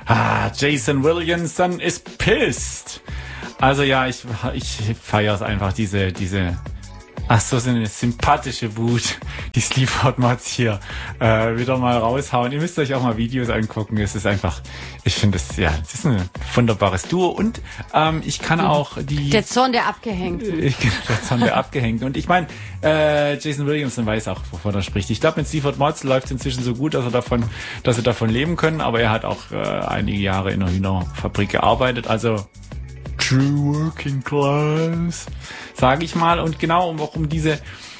Jason Williamson is pissed. Also ja, ich feiere es einfach, diese so eine sympathische Wut, die Sleaford Mods hier wieder mal raushauen. Ihr müsst euch auch mal Videos angucken. Es ist einfach, ich finde es, ja, das ist ein wunderbares Duo. Und ich kann auch der Zorn der Abgehängten. Der Zorn der Abgehängten. Und ich meine, Jason Williamson weiß auch, wovon er spricht. Ich glaube, mit Sleaford Mods läuft es inzwischen so gut, dass sie davon leben können. Aber er hat auch einige Jahre in einer Hühnerfabrik gearbeitet. Also True Working Class, sage ich mal. Und genau um diese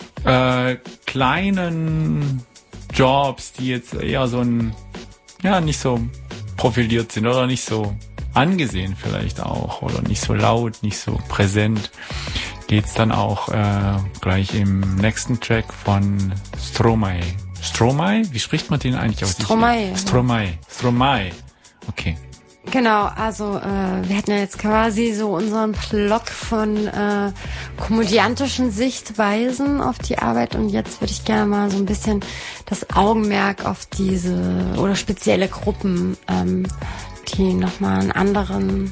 kleinen Jobs, die jetzt eher nicht so profiliert sind oder nicht so angesehen vielleicht auch oder nicht so laut, nicht so präsent, geht's dann auch gleich im nächsten Track von Stromae. Stromae? Wie spricht man den eigentlich aus? Stromae. Okay. Genau, also wir hatten ja jetzt quasi so unseren Block von komödiantischen Sichtweisen auf die Arbeit und jetzt würde ich gerne mal so ein bisschen das Augenmerk auf diese oder spezielle Gruppen, die nochmal einen anderen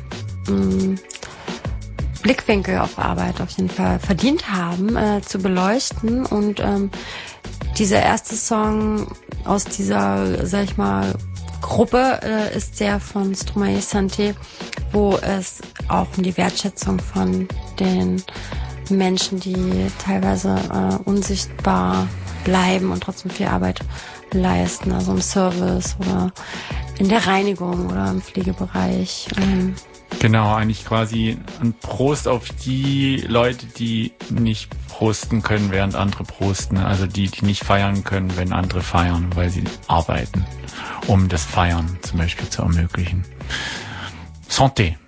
Blickwinkel auf Arbeit auf jeden Fall verdient haben, zu beleuchten. Und dieser erste Song aus dieser, sag ich mal, Gruppe ist der von Stromae Santé, wo es auch um die Wertschätzung von den Menschen, die teilweise unsichtbar bleiben und trotzdem viel Arbeit leisten, also im Service oder in der Reinigung oder im Pflegebereich. Genau, eigentlich quasi ein Prost auf die Leute, die nicht prosten können, während andere prosten. Also die nicht feiern können, wenn andere feiern, weil sie arbeiten, um das Feiern zum Beispiel zu ermöglichen. Santé.